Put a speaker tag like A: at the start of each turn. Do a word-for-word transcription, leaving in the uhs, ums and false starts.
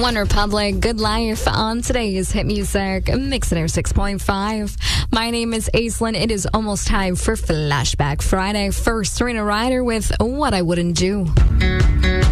A: One Republic, Good Life on today's Hit Music, Mixing six point five. My name is Aislinn. It is almost time for Flashback Friday. First, Serena Ryder with What I Wouldn't Do.